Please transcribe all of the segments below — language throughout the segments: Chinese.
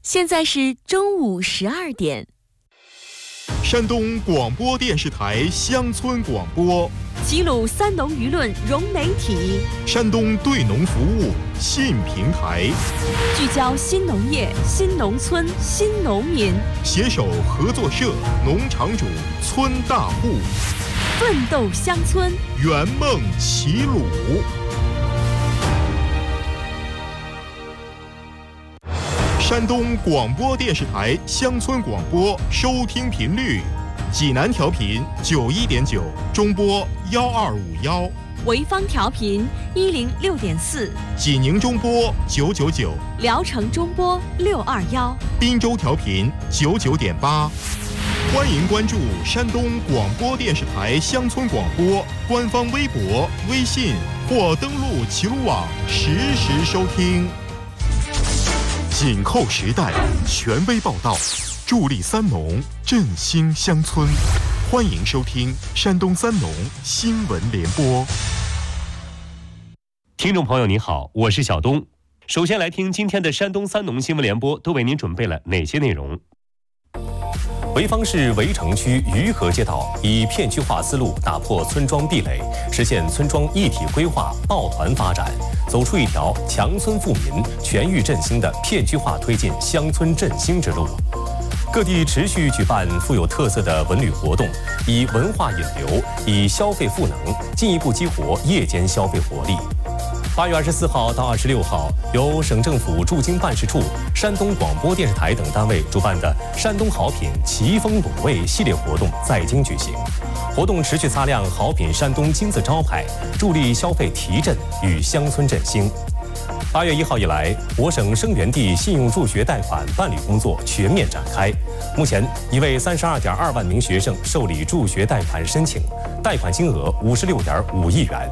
现在是中午12点。 山东广播电视台乡村广播， 齐鲁三农舆论融媒体， 山东对农服务新平台， 聚焦新农业、新农村、新农民， 携手合作社、农场主、村大户， 奋斗乡村， 圆梦齐鲁。山东广播电视台乡村广播收听频率：济南调频91.9，中波1251； 潍坊调频106.4， 济宁中波999， 聊城中波621， 滨州调频99.8。欢迎关注山东广播电视台乡村广播官方微博、微信，或登录齐鲁网实时收听。紧扣时代，权威报道，助力三农，振兴乡村。欢迎收听山东三农新闻联播。 听众朋友你好，我是小东。首先来听今天的山东三农新闻联播，都为您准备了哪些内容？潍坊市围城区余河街道以片区化思路打破村庄壁垒，实现村庄一体规划抱团发展，走出一条强村富民、全域振兴的片区化推进乡村振兴之路。各地持续举办富有特色的文旅活动，以文化引流，以消费赋能，进一步激活夜间消费活力。8月24号到26号，由省政府驻京办事处、山东广播电视台等单位主办的山东好品奇风卤味系列活动在京举行。活动持续擦亮好品山东金字招牌，助力消费提振与乡村振兴。8月1号以来，我省生源地信用助学贷款办理工作全面展开，目前已为32.2万名学生受理助学贷款申请，贷款金额56.5亿元。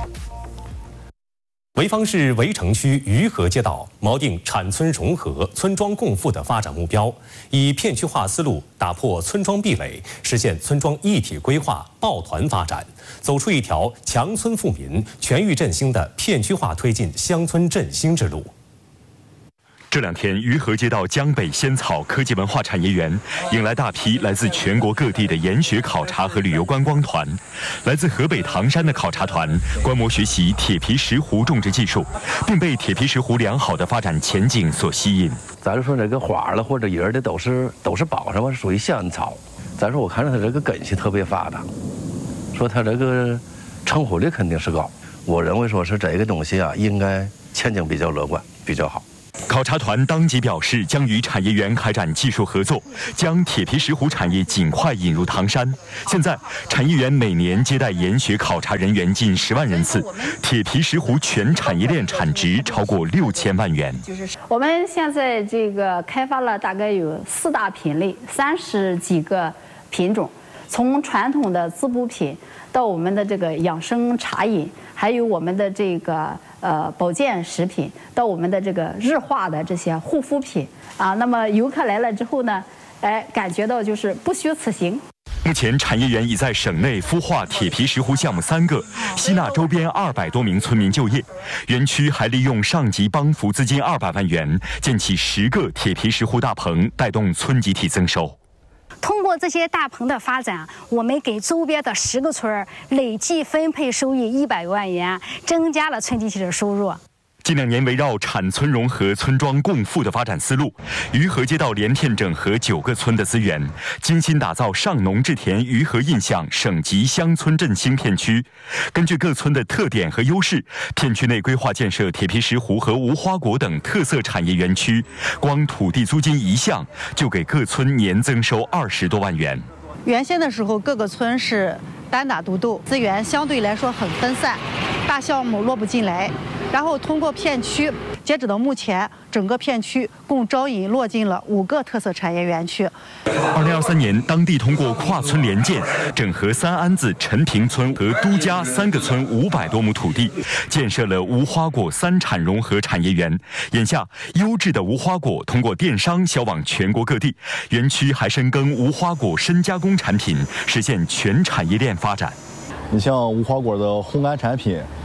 潍坊市围城区余河街道锚定产村融合、村庄共富的发展目标，以片区化思路打破村庄壁垒，实现村庄一体规划抱团发展，走出一条强村富民、全域振兴的片区化推进乡村振兴之路。 这两天，余河街道江北仙草科技文化产业园迎来大批来自全国各地的研学考察和旅游观光团。来自河北唐山的考察团观摩学习铁皮石斛种植技术，并被铁皮石斛良好的发展前景所吸引。 咱就说这个花了或者叶的都是宝，什么属于仙草。咱说我看着它这个根系特别发达，说它这个成活率肯定是高。我认为说是这个东西啊，应该前景比较乐观，比较好。 考察团当即表示，将与产业园开展技术合作，将铁皮石斛产业尽快引入唐山。现在，产业园每年接待研学考察人员近10万人次，铁皮石斛全产业链产值超过6000万元。 我们现在这个开发了大概有4大品类，30几个品种，从传统的滋补品到我们的这个养生茶饮，还有我们的这个保健食品，到我们的这个日化的这些护肤品啊。那么游客来了之后呢，感觉到就是不虚此行。 目前，产业园已在省内孵化铁皮石斛项目3个，吸纳周边200多名村民就业。园区还利用上级帮扶资金200万元，建起10个铁皮石斛大棚，带动村集体增收。 通过这些大棚的发展，我们给周边的10个村累计分配收益100万元，增加了村集体的收入。 近2年围绕产村融合、村庄共富的发展思路，余河街道连片整合9个村的资源，精心打造上农制田余河印象省级乡村振兴片区。根据各村的特点和优势，片区内规划建设铁皮石斛和无花果等特色产业园区，光土地租金1项就给各村年增收20多万元。 原先的时候，各个村是单打独斗，资源相对来说很分散，大项目落不进来。然后通过片区，截止到目前，整个片区共招引落进了5个特色产业园区。 2023年，当地通过跨村联建，整合三安子、陈平村和都家3个村500多亩土地，建设了无花果3产融合产业园。眼下，优质的无花果通过电商销往全国各地，园区还深耕无花果深加工产品，实现全产业链发展。 你像无花果的烘干产品，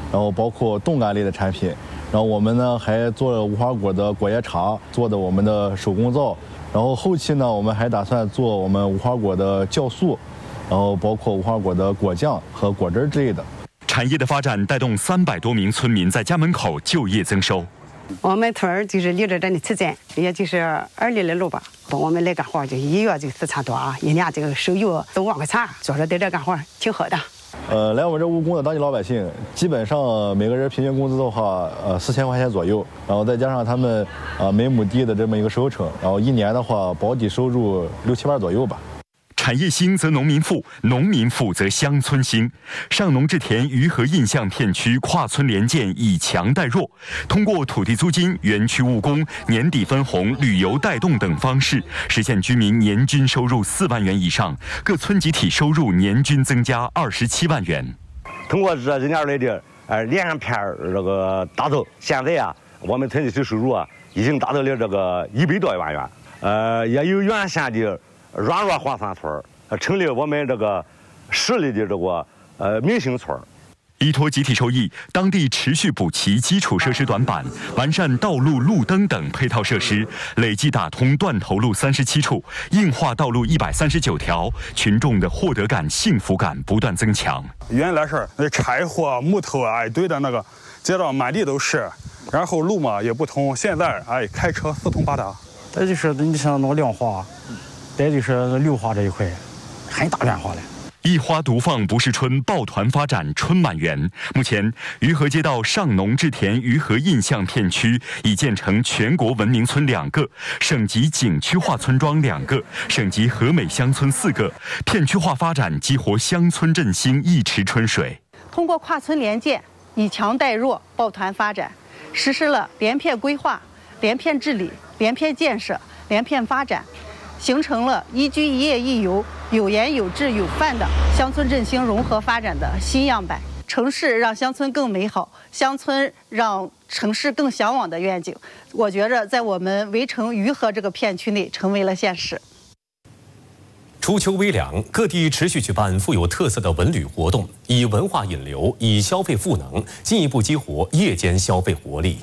然后包括冻干类的产品。然后我们呢还做了无花果的果叶茶，做的我们的手工皂。然后后期呢，我们还打算做我们无花果的酵素，然后包括无花果的果酱和果汁之类的。 产业的发展带动300多名村民在家门口就业增收。 我们村儿就是离着这里村镇，也就是2里的路吧。我们来干活就1月就4,000多啊，1年这个收入都5万块钱，做着在这干活挺好的。 来我们这务工的当地老百姓，基本上每个人平均工资的话，4000块钱左右，然后再加上他们每亩地的这么一个收成，然后1年的话保底收入6、7万左右吧。 产业兴则农民富，农民富则乡村兴。上农制田鱼河印象片区跨村联建以强带弱，通过土地租金、园区务工、年底分红、旅游带动等方式，实现居民年均收入4万元以上，各村集体收入年均增加27万元。 通过这2年来的连片这个打造，现在啊，我们村集体收入已经达到了这个100多万元，也有原先的软弱黄山村成立我们这个市里的这个明星村。 依托集体收益，当地持续补齐基础设施短板，完善道路、路灯等配套设施，累计打通断头路37处，硬化道路139条，群众的获得感、幸福感不断增强。 原来是那柴火、木头一堆的那个，街道满地都是，然后路嘛也不通，现在开车四通八达。 这就是你像那个亮化。再就是绿化这一块，很大变化了。 一花独放不是春，抱团发展春满园。目前，鱼河街道上农制田鱼河印象片区已建成全国文明村2个，省级景区化村庄2个，省级和美乡村4个。片区化发展激活乡村振兴一池春水。 通过跨村联建，以强带弱，抱团发展，实施了连片规划、连片治理、连片建设、连片发展。形成了宜居宜业宜游、有颜有质有范的乡村振兴融合发展的新样板。城市让乡村更美好，乡村让城市更向往的愿景，我觉着在我们围城鱼河这个片区内成为了现实。 初秋微凉，各地持续举办富有特色的文旅活动，以文化引流，以消费赋能，进一步激活夜间消费活力。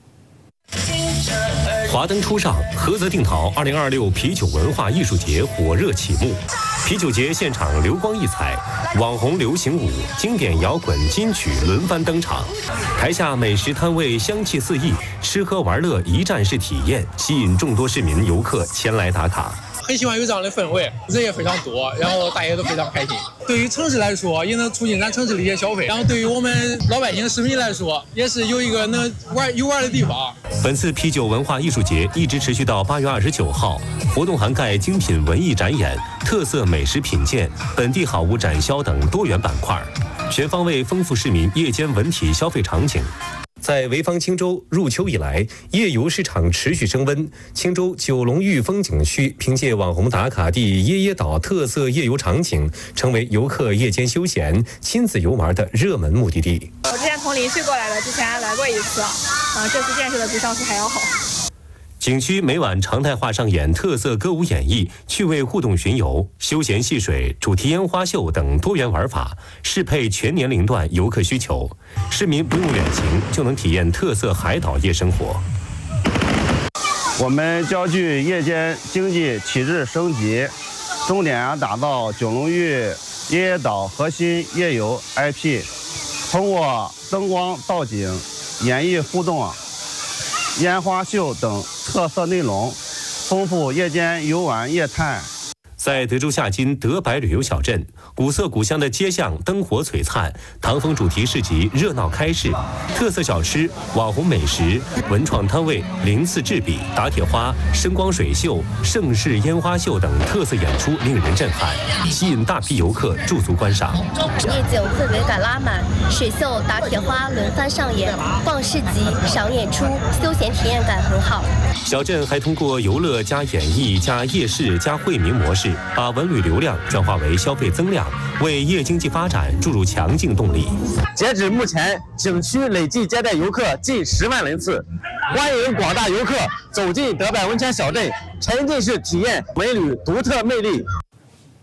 华灯初上，菏泽定陶2026啤酒文化艺术节火热启幕。啤酒节现场流光溢彩，网红流行舞、经典摇滚金曲轮番登场。台下美食摊位香气四溢，吃喝玩乐一站式体验，吸引众多市民游客前来打卡。 很喜欢有这样的氛围，人也非常多，然后大家都非常开心。对于城市来说，也能促进咱城市的一些消费，然后对于我们老百姓市民来说，也是有一个能游玩的地方。 本次啤酒文化艺术节一直持续到8月29号，活动涵盖精品文艺展演、特色美食品鉴、本地好物展销等多元板块，全方位丰富市民夜间文体消费场景。在潍坊青州入秋以来，夜游市场持续升温。青州九龙玉风景区凭借网红打卡地椰椰岛特色夜游场景，成为游客夜间休闲、亲子游玩的热门目的地。 我之前从临沂过来的，之前来过一次，这次建设的比上次还要好。 景区每晚常态化上演特色歌舞演绎、趣味互动巡游、休闲戏水、主题烟花秀等多元玩法，适配全年龄段游客需求。市民不用远行就能体验特色海岛夜生活。 我们焦距夜间经济体制升级，重点打造九龙玉椰椰岛核心夜游 IP， 通过灯光造景、演绎互动、烟花秀等特色内容，丰富夜间游玩业态。 在德州下金德白旅游小镇，古色古香的街巷灯火璀璨，唐风主题市集热闹开市，特色小吃、网红美食、文创摊位鳞次栉比，打铁花、声光水秀、盛世烟花秀等特色演出令人震撼，吸引大批游客驻足观赏。 夜景氛围感拉满，水秀、打铁花轮番上演，逛市集、赏演出，休闲体验感很好。 小镇还通过游乐加演艺加夜市加惠民模式，把文旅流量转化为消费增量，为夜经济发展注入强劲动力。 截止目前，景区累计接待游客近10万人次，欢迎广大游客走进德白温泉小镇，沉浸式体验文旅独特魅力。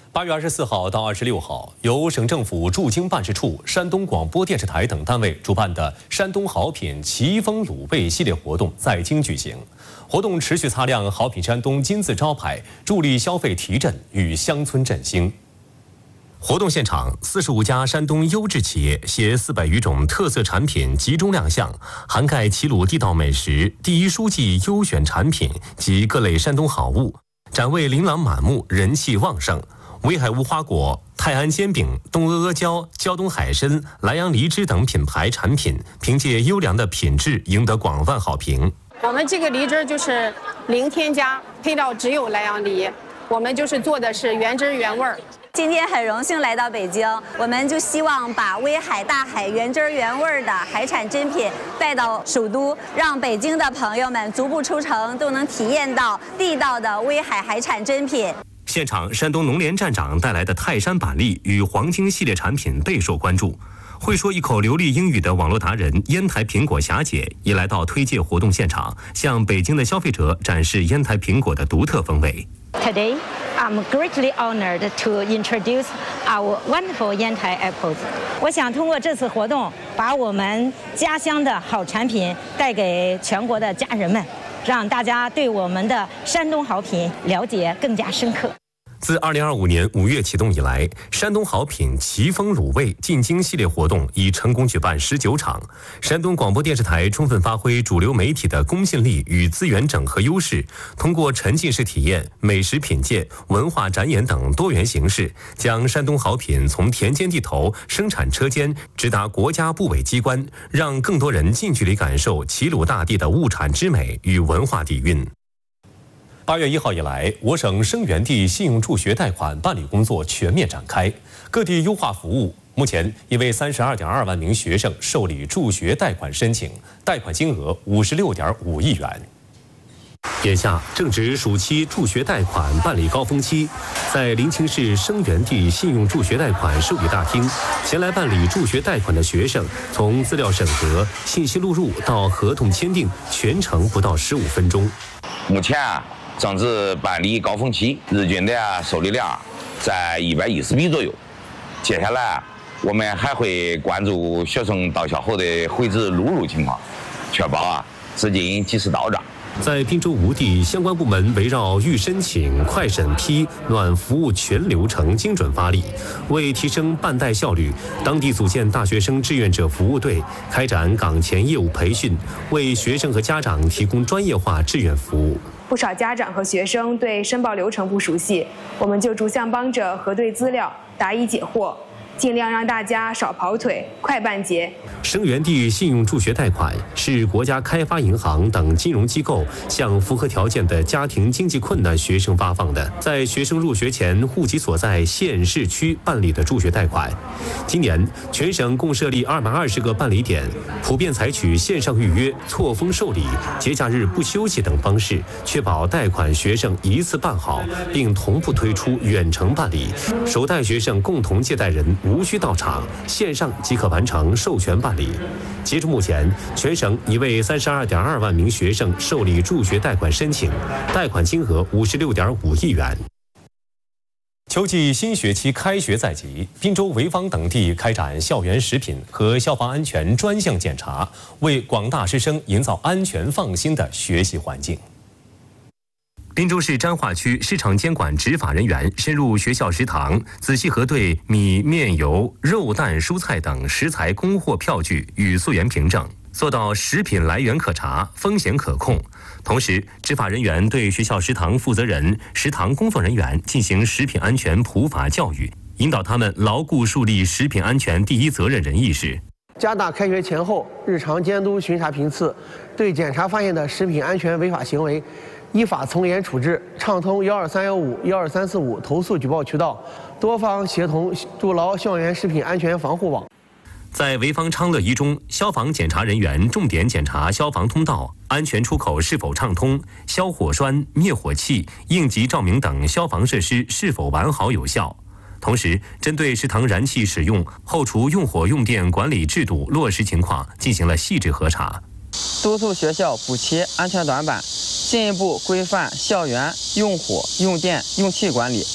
8月24号到26号，由省政府驻京办事处、山东广播电视台等单位主办的山东好品奇峰卤味系列活动在京举行。活动持续擦亮好品山东金字招牌，助力消费提振与乡村振兴。活动现场，45家山东优质企业携400余种特色产品集中亮相，涵盖齐鲁地道美食、第一书记优选产品及各类山东好物，展位琳琅满目，人气旺盛。威海无花果、泰安煎饼、东阿阿胶、胶东海参、莱阳梨汁等品牌产品，凭借优良的品质赢得广泛好评。 我们这个梨汁就是零添加，配料只有莱阳梨，我们就是做的是原汁原味儿。 今天很荣幸来到北京，我们就希望把威海大海原汁原味的海产珍品带到首都，让北京的朋友们足不出城都能体验到地道的威海海产珍品。 现场，山东农联站长带来的泰山板栗与黄金系列产品备受关注。会说一口流利英语的网络达人烟台苹果霞姐也来到推介活动现场，向北京的消费者展示烟台苹果的独特风味。 Today, I'm greatly honored to introduce our wonderful Yantai apples. 我想通过这次活动，把我们家乡的好产品带给全国的家人们，让大家对我们的山东好品了解更加深刻。 自2025年5月启动以来，山东好品奇峰卤味进京系列活动已成功举办19场。山东广播电视台充分发挥主流媒体的公信力与资源整合优势，通过沉浸式体验、美食品鉴、文化展演等多元形式，将山东好品从田间地头、生产车间直达国家部委机关，让更多人近距离感受齐鲁大地的物产之美与文化底蕴。8月1号以来，我省生源地信用助学贷款办理工作全面展开，各地优化服务。目前已为32.2万名学生受理助学贷款申请，贷款金额56.5亿元。眼下正值暑期助学贷款办理高峰期，在临清市生源地信用助学贷款受理大厅，前来办理助学贷款的学生，从资料审核、信息录入到合同签订，全程不到15分钟。 目前正值办理高峰期，日均的受理量在110笔左右。接下来我们还会关注学生到校后的回执录入情况，确保资金及时到账。 在滨州吴地，相关部门围绕预申请、快审批、暖服务全流程精准发力，为提升办贷效率，当地组建大学生志愿者服务队，开展岗前业务培训，为学生和家长提供专业化志愿服务。 不少家长和学生对申报流程不熟悉，我们就逐项帮着核对资料，答疑解惑，尽量让大家少跑腿，快办结。 生源地信用助学贷款是国家开发银行等金融机构向符合条件的家庭经济困难学生发放的，在学生入学前户籍所在县市区办理的助学贷款。今年全省共设立220个办理点，普遍采取线上预约、错峰受理、节假日不休息等方式，确保贷款学生一次办好，并同步推出远程办理，首贷学生共同借贷人无需到场，线上即可完成授权办理。截至目前，全省已为32.2万名学生受理助学贷款申请，贷款金额56.5亿元。秋季新学期开学在即，滨州、潍坊等地开展校园食品和消防安全专项检查，为广大师生营造安全放心的学习环境。滨州市沾化区市场监管执法人员深入学校食堂，仔细核对米、面、油、肉、蛋、蔬菜等食材供货票据与溯源凭证，做到食品来源可查、风险可控。同时，执法人员对学校食堂负责人、食堂工作人员进行食品安全普法教育，引导他们牢固树立食品安全第一责任人意识。 加大开学前后日常监督巡查频次，对检查发现的食品安全违法行为，依法从严处置，畅通12315、12345投诉举报渠道，多方协同筑牢校园食品安全防护网。 在潍坊昌乐一中，消防检查人员重点检查消防通道、安全出口是否畅通，消火栓、灭火器、应急照明等消防设施是否完好有效。同时，针对食堂燃气使用、后厨用火用电管理制度落实情况进行了细致核查， 督促学校补齐安全短板，进一步规范校园用火、用电、用气管理，持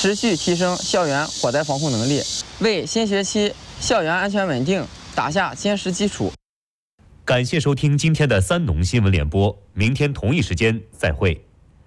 持续提升校园火灾防控能力，为新学期校园安全稳定打下坚实基础。 感谢收听今天的三农新闻联播，明天同一时间再会。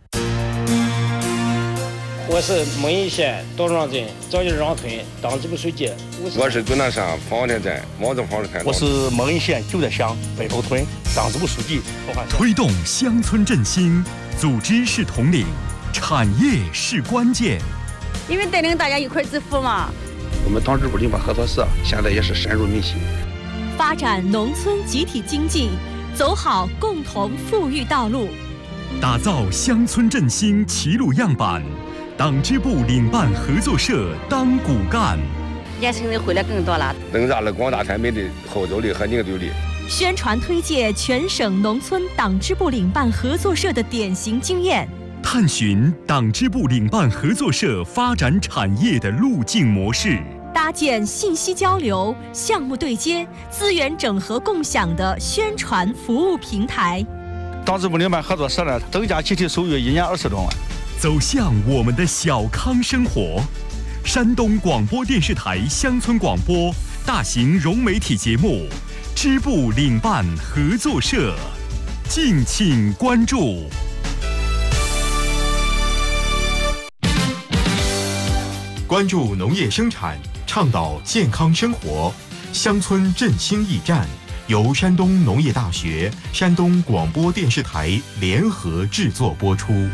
我是蒙阴县道庄镇赵家庄村党支部书记。 我是终南山方田镇毛泽房村。 我是蒙阴县九寨乡北头村党支部书记。 推动乡村振兴，组织是统领，产业是关键。 因为带领大家一块致富嘛。 我们党支部邻办合作社现在也是深入民心， 发展农村集体经济，走好共同富裕道路， 打造乡村振兴齐鲁样板。党支部领办合作社当骨干， 年轻人回来更多了， 增加了广大村民的号召力和凝聚力。 宣传推介全省农村党支部领办合作社的典型经验， 探寻党支部领办合作社发展产业的路径模式， 搭建信息交流、项目对接、资源整合共享的宣传服务平台。 党支部领办合作社呢，增加集体收入1年20多万。 走向我们的小康生活。山东广播电视台乡村广播大型融媒体节目支部领办合作社，敬请关注。 关注农业生产，倡导健康生活，乡村振兴驿站由山东农业大学、山东广播电视台联合制作播出。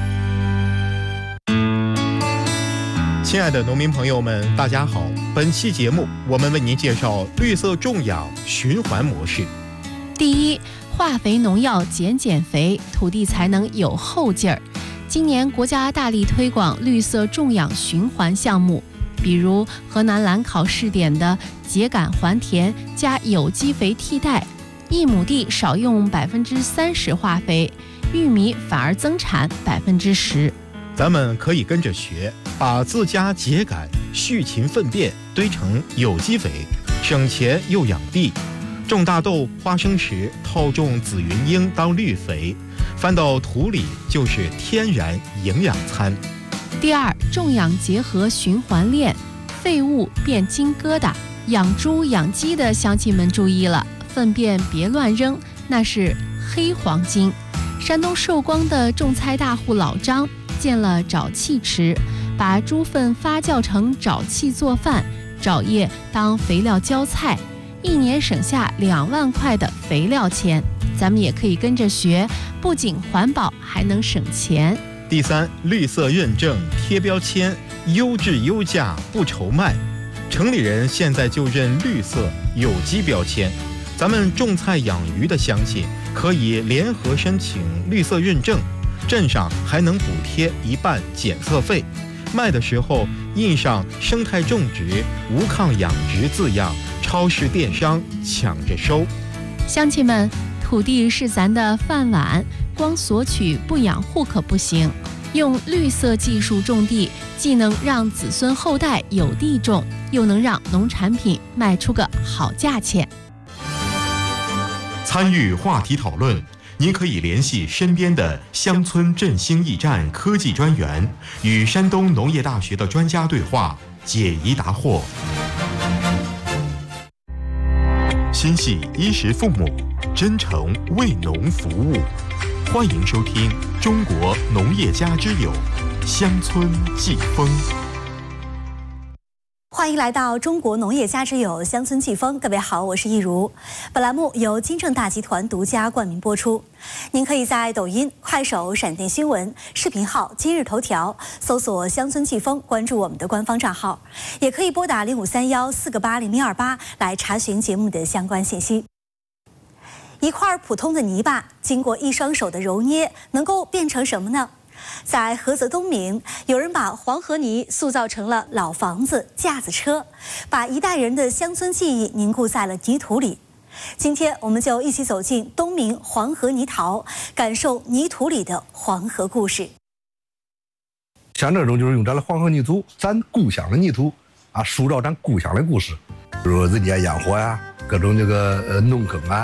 亲爱的农民朋友们，大家好！本期节目我们为您介绍绿色种养循环模式。 第一，化肥农药减肥，土地才能有后劲儿。今年国家大力推广绿色种养循环项目，比如河南兰考试点的秸秆还田加有机肥替代，1亩地少用30%化肥，玉米反而增产10%。 咱们可以跟着学，把自家秸秆、畜禽粪便堆成有机肥，省钱又养地。种大豆、花生时套种紫云英当绿肥，翻到土里就是天然营养餐。 第二，种养结合循环链，废物变金疙瘩。养猪养鸡的乡亲们注意了，粪便别乱扔，那是黑黄金。山东寿光的种菜大户老张建了沼气池，把猪粪发酵成沼气做饭，沼液当肥料浇菜，1年省下2万块的肥料钱。咱们也可以跟着学，不仅环保，还能省钱。 第三，绿色认证贴标签，优质优价不愁卖。城里人现在就认绿色有机标签，咱们种菜养鱼的乡亲可以联合申请绿色认证，镇上还能补贴1半检测费，卖的时候印上生态种植、无抗养殖字样，超市电商抢着收。 乡亲们，土地是咱的饭碗，光索取不养护可不行。用绿色技术种地，既能让子孙后代有地种，又能让农产品卖出个好价钱。 参与话题讨论，您可以联系身边的乡村振兴驿站科技专员，与山东农业大学的专家对话，解疑答惑。心系衣食父母，真诚为农服务。欢迎收听《中国农业家之友》乡村季风。 欢迎来到中国农业家之友乡村季风，各位好，我是易如。本栏目由金正大集团独家冠名播出。您可以在抖音、快手、闪电新闻、视频号、今日头条搜索乡村季风，关注我们的官方账号，也可以拨打0531-488-0028来查询节目的相关信息。一块普通的泥巴，经过一双手的揉捏，能够变成什么呢？在菏泽东明，有人把黄河泥塑造成了老房子、架子车，把一代人的乡村记忆凝固在了泥土里。今天，我们就一起走进东明黄河泥陶，感受泥土里的黄河故事。 像这种就是用咱的黄河泥土，咱故乡的泥土啊，塑造咱故乡的故事，比如人家养活呀，各种这个农耕啊，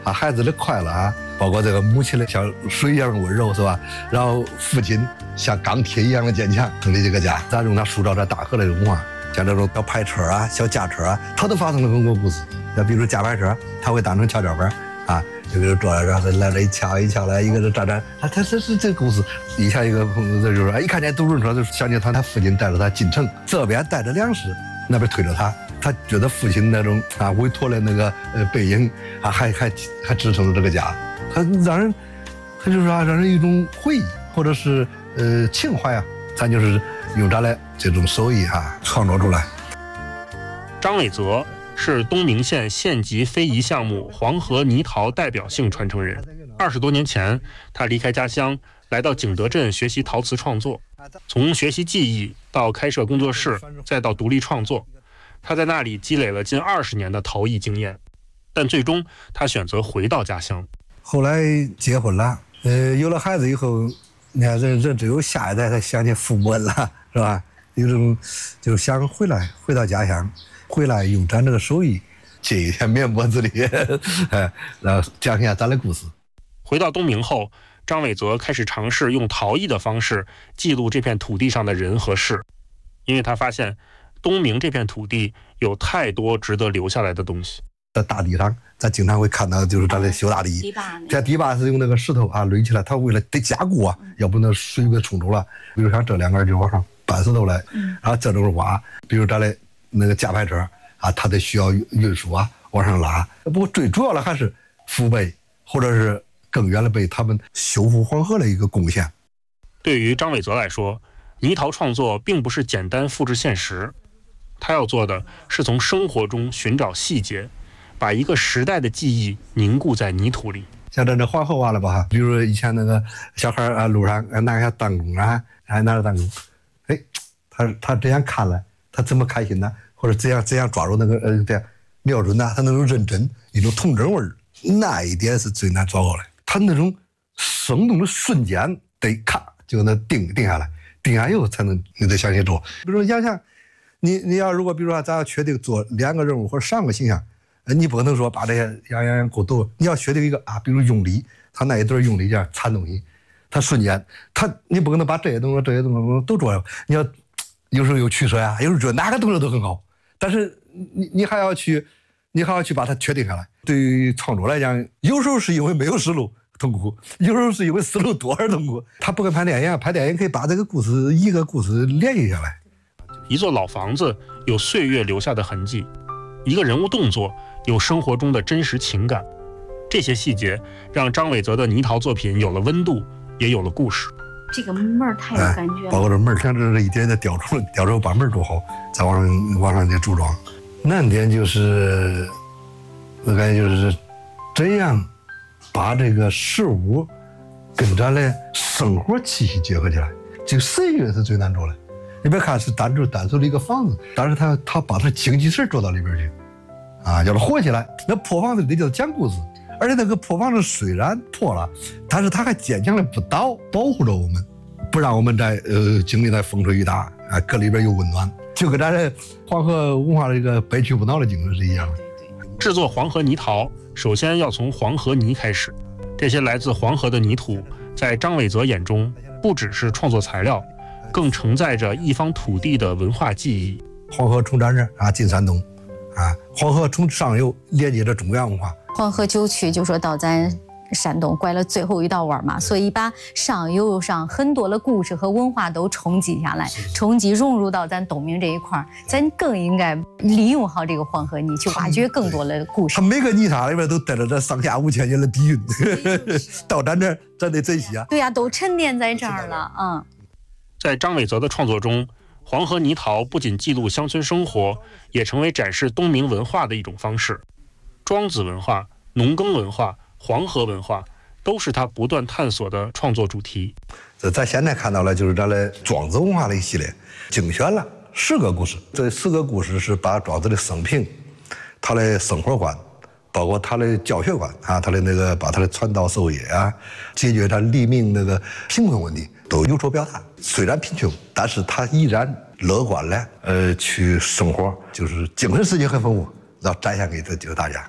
啊，孩子的快乐啊，包括这个母亲的像水一样温柔，是吧？然后父亲像钢铁一样的坚强，成立这个家。咱用它塑造这大河的文化，像这种小派车啊、小架车啊，它都发生了很多故事。那比如夹牌车，它会当成跷跷板啊，一个人坐在这儿，来了一敲来，一个人站，他是这个故事。以前一个朋友就是，一看见独轮车就想起他父亲带着他进城，这边带着粮食，那边推着他。他觉得父亲那种委托的那个背影啊，还支撑着这个家，他就是让人一种回忆或者是情怀啊，咱就是用咱的这种手艺创作出来。 张伟泽是东明县县级非遗项目黄河泥陶代表性传承人。20多年前，他离开家乡，来到景德镇学习陶瓷创作，从学习技艺到开设工作室，再到独立创作。他在那里积累了近20年的陶艺经验，但最终他选择回到家乡。 后来结婚了，有了孩子以后，你看人只有下一代才想起父母恩了，是吧？有种就想回到家乡，回来用咱这个手艺尽一点绵薄之力，然后讲一下咱的故事。 回到东明后，张伟泽开始尝试用陶艺的方式记录这片土地上的人和事，因为他发现东明这片土地有太多值得留下来的东西。 在大地上，咱经常会看到，就是咱的修大堤，这堤坝是用那个石头垒起来，它为了得加固啊，要不那水给冲走了。比如像这两根就往上搬石头来，然后这种挖，比如咱的那个夹牌车它得需要运输往上拉。不过最主要的还是父辈或者是更远的辈他们修复黄河的一个贡献。 对于张伟泽来说，泥陶创作并不是简单复制现实，他要做的是从生活中寻找细节，把一个时代的记忆凝固在泥土里。 像这黄河挖了吧，比如以前那个小孩路上拿下弹弓还拿着弹弓，他这样看了，他怎么开心呢？或者这样抓住那个这样瞄准他那种认真，一种童真味儿，那一点是最难抓到的。他那种生动的瞬间得咔就能定下来。定下以后才能你得向前做。比如说杨翔，你要如果比如说咱要确定做2个任务或者3个形象，你不可能说把这些样给我都，你要确定一个比如用力，他那一对用力这样缠东西，他瞬间你不可能把这些动作都做了。你要有时候有取舍有时候觉得哪个动作都很好，但是你还要去把它确定下来。对于创作来讲，有时候是因为没有思路痛苦，有时候是因为思路多而痛苦。他不跟拍电影，拍电影可以把这个故事一个故事联系下来。 一座老房子有岁月留下的痕迹，一个人物动作有生活中的真实情感，这些细节让张伟泽的泥陶作品有了温度，也有了故事。 这个门儿太有感觉了， 包括这门儿，像这一点点雕出把门儿多好，再往上去组装。难点就是我感觉就是怎样把这个事物跟咱的生活气息结合起来，这个神韵是最难做的。你别看是单纯的一个房子，但是他把他精气神做到里边去，叫它活起来。那破房子得叫讲故事，而且那个破房子虽然破了，但是它还坚强的不倒，保护着我们，不让我们在经历在风吹雨打搁里边有温暖，就跟咱的黄河文化的这个悲屈不挠的精神是一样的。 制作黄河泥陶，首先要从黄河泥开始。这些来自黄河的泥土，在张伟泽眼中，不只是创作材料，更承载着一方土地的文化记忆。 黄河从咱这进山东，黄河从上游连接着中原文化。 黄河九曲就说到咱山东拐了最后一道弯嘛，所以把上游上很多的故事和文化都冲击下来，冲击融入到咱东明这一块，咱更应该利用好这个黄河泥，去挖掘更多的故事。 它每个泥沙里边都带着这上下5000年的底蕴，到咱这儿咱得珍惜对呀，都沉淀在这儿了。 在张伟泽的创作中，黄河泥陶不仅记录乡村生活，也成为展示东明文化的一种方式。庄子文化、农耕文化、黄河文化都是他不断探索的创作主题。 咱现在看到了就是咱的庄子文化的一系列，精选了10个故事。这10个故事是把庄子的生平、他的生活观，包括他的教学观他的那个把他的传道授业解决他黎民那个贫困问题都有所表达。虽然贫穷，但是他依然乐观的去生活，就是精神世界很丰富，要展现给大家。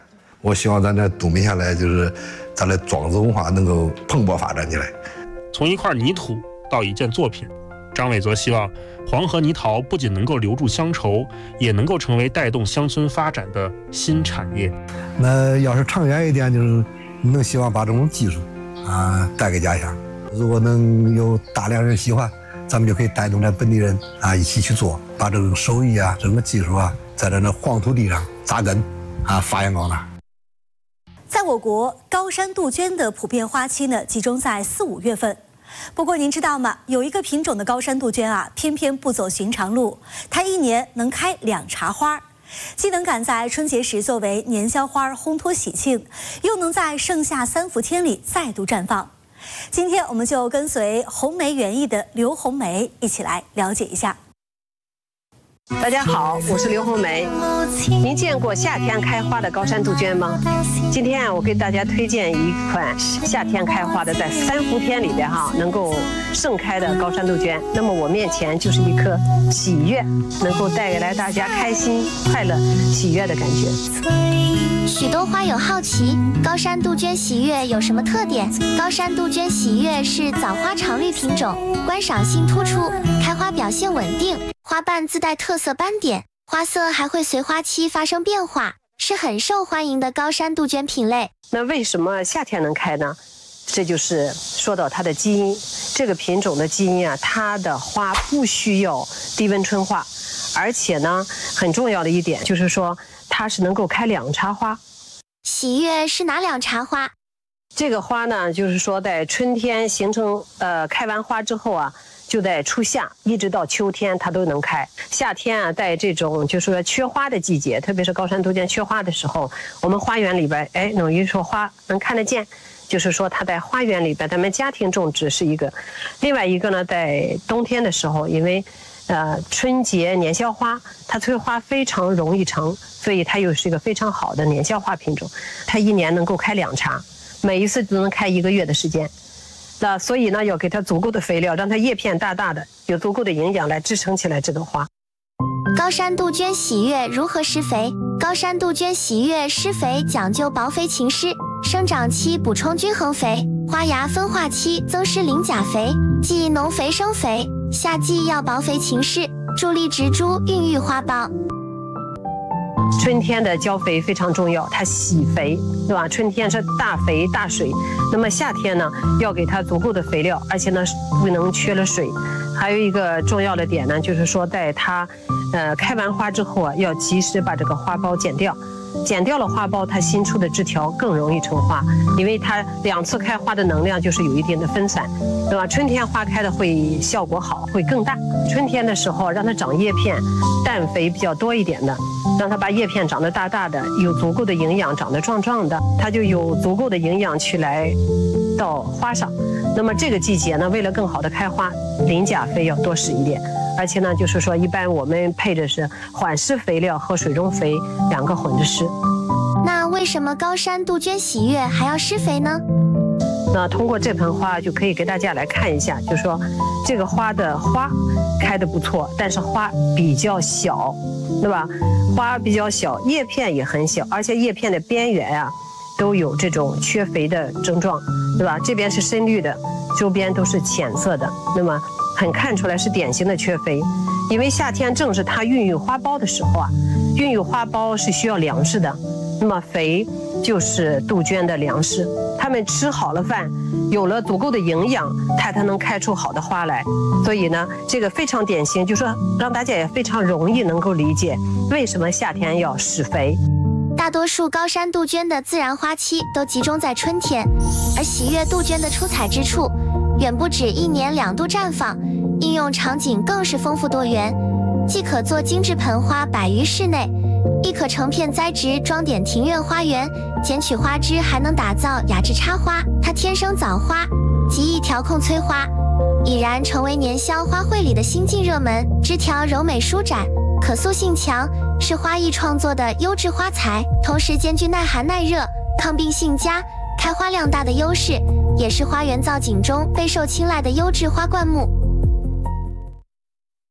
我希望咱这东北下来，就是咱的庄子文化能够蓬勃发展起来。 从一块泥土到一件作品，张伟泽希望黄河泥陶不仅能够留住乡愁，也能够成为带动乡村发展的新产业。 那要是长远一点，就是能希望把这种技术带给家乡。如果能有大量人喜欢，咱们就可以带动着本地人一起去做，把这种手艺这种技术在这黄土地上扎根发扬光大。 在我国，高山杜鹃的普遍花期呢，集中在4、5月份。不过您知道吗？有一个品种的高山杜鹃偏偏不走寻常路，它一年能开2茬花，既能赶在春节时作为年宵花烘托喜庆，又能在盛夏3伏天里再度绽放。今天我们就跟随红梅园艺的刘红梅一起来了解一下。 大家好，我是刘红梅。您见过夏天开花的高山杜鹃吗？今天我给大家推荐一款夏天开花的，在3伏天里边能够盛开的高山杜鹃。那么我面前就是一颗喜悦，能够带来大家开心、快乐、喜悦的感觉。 许多花友好奇，高山杜鹃喜悦有什么特点？高山杜鹃喜悦是早花常绿品种，观赏性突出，开花表现稳定，花瓣自带特色斑点，花色还会随花期发生变化，是很受欢迎的高山杜鹃品类。 那为什么夏天能开呢？这就是说到它的基因，这个品种的基因它的花不需要低温春化，而且呢，很重要的一点就是说，它是能够开2茬花。 喜悦是哪2茬花？ 这个花呢，就是说在春天形成开完花之后就在初夏一直到秋天它都能开。夏天在这种就是说缺花的季节，特别是高山杜鹃缺花的时候，我们花园里边等于说花能看得见，就是说它在花园里边咱们家庭种植是一个。另外一个呢，在冬天的时候，因为春节年宵花它催花非常容易成，所以它又是一个非常好的年宵花品种。它一年能够开2茬，每一次都能开1个月的时间。那所以呢，要给它足够的肥料，让它叶片大大的，有足够的营养来支撑起来这个花。 高山杜鹃喜悦如何施肥？高山杜鹃喜悦施肥讲究薄肥勤施，生长期补充均衡肥，花芽分化期增施磷钾肥，即农肥生肥。夏季要薄肥勤施，助力植株孕育花苞。 春天的浇肥非常重要，它喜肥，对吧？春天是大肥大水，那么夏天呢，要给它足够的肥料，而且呢不能缺了水。还有一个重要的点呢，就是说在它开完花之后要及时把这个花苞剪掉。剪掉了花苞，它新出的枝条更容易成花，因为它2次开花的能量就是有一定的分散，对吧？春天花开的会效果好，会更大。春天的时候让它长叶片，氮肥比较多一点的，让它把叶片长得大大的，有足够的营养，长得壮壮的，它就有足够的营养去来到花上。那么这个季节呢，为了更好的开花，磷钾肥要多施一点。而且呢，就是说，一般我们配的是缓施肥料和水中肥2个混着施。 那为什么高山杜鹃喜悦还要施肥呢？ 那通过这盆花就可以给大家来看一下，就是说，这个花的花开得不错，但是花比较小，对吧？花比较小，叶片也很小，而且叶片的边缘都有这种缺肥的症状，对吧？这边是深绿的，周边都是浅色的，那么很看出来是典型的缺肥。因为夏天正是它孕育花苞的时候孕育花苞是需要粮食的，那么肥就是杜鹃的粮食。它们吃好了饭，有了足够的营养，它才能开出好的花来。所以呢，这个非常典型，就是说让大家也非常容易能够理解为什么夏天要施肥。 大多数高山杜鹃的自然花期都集中在春天，而喜悦杜鹃的出彩之处远不止1年2度绽放，应用场景更是丰富多元，既可做精致盆花摆于室内，亦可成片栽植装点庭院花园，剪取花枝还能打造雅致插花。它天生早花，极易调控催花，已然成为年宵花卉里的新晋热门。枝条柔美舒展，可塑性强，是花艺创作的优质花材，同时兼具耐寒耐热、抗病性佳、开花量大的优势，也是花园造景中备受青睐的优质花灌木。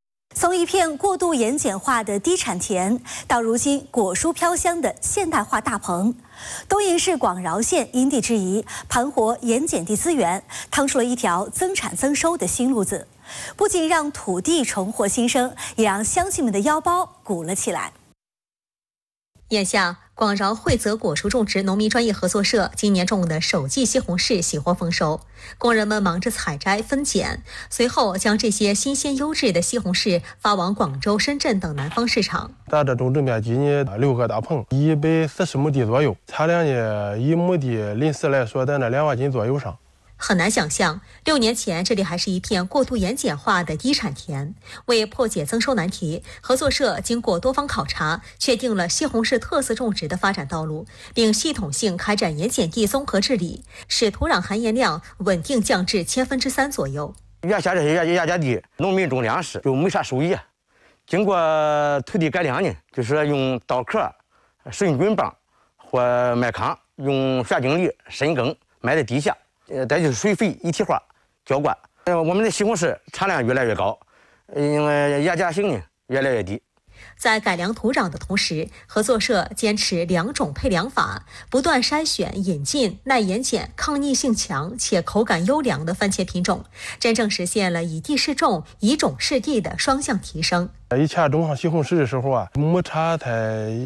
从一片过度盐碱化的低产田，到如今果蔬飘香的现代化大棚，东营市广饶县因地制宜，盘活盐碱地资源，趟出了一条增产增收的新路子。不仅让土地重获新生，也让乡亲们的腰包鼓了起来。 眼下，广饶惠泽果蔬种植农民专业合作社今年种的首季西红柿喜获丰收，工人们忙着采摘分拣，随后将这些新鲜优质的西红柿发往广州、深圳等南方市场。 咱这种植面积呢，6个大棚，140亩地左右，产量呢，1亩地临时来说在那2万斤左右上。 很难想象，6年前这里还是一片过度盐碱化的低产田。为破解增收难题，合作社经过多方考察，确定了西红柿特色种植的发展道路，并系统性开展盐碱地综合治理，使土壤含盐量稳定降至3%左右。 原先这些盐碱地，农民种粮食就没啥收益，经过土地改良呢，就是用稻壳、顺菌棒或麦糠，用旋井犁深耕埋在地下。再就是水肥一体化浇灌，我们的西红柿产量越来越高，因为盐碱性呢越来越低。 在改良土壤的同时，合作社坚持2种配粮法，不断筛选引进耐盐碱、抗逆性强且口感优良的番茄品种，真正实现了以地适种、以种适地的双向提升。 以前种上西红柿的时候啊，亩产才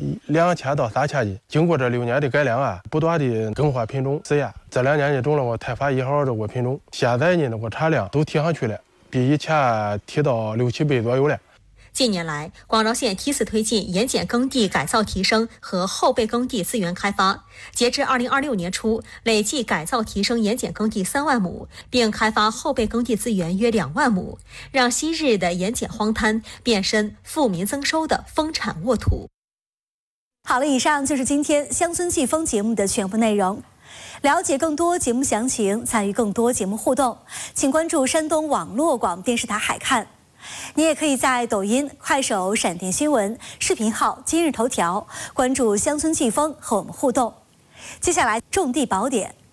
2000到3000斤。经过这6年的改良啊，不断的更换品种试验，这2年呢种了我泰发1号这个品种，现在呢那个产量都提上去了，比以前提到6-7倍左右了。 近年来，广饶县梯次推进盐碱耕地改造提升和后备耕地资源开发。截至2026年初，累计改造提升盐碱耕地3万亩，并开发后备耕地资源约2万亩，让昔日的盐碱荒滩变身富民增收的丰产沃土。 好了，以上就是今天乡村季风节目的全部内容。了解更多节目详情，参与更多节目互动，请关注山东网络广播电视台海看。你也可以在抖音、快手、闪电新闻、视频号、今日头条关注乡村季风和我们互动。接下来种地宝典。